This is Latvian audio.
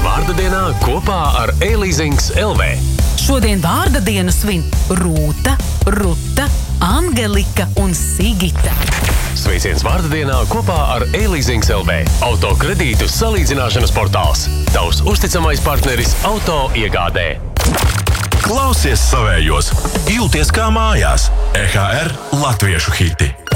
vārda dienā kopā ar e-leasings LV. Šodien vārda dienu svin Rūta, Ruta, Angelika un Sigita. Sveiciens vārda dienā kopā ar e-leasings LV. Autokredītu salīdzināšanas portāls. Tavs uzticamais partneris auto iegādē. Klausies savējos, jūties kā mājās. EHR Latviešu hiti.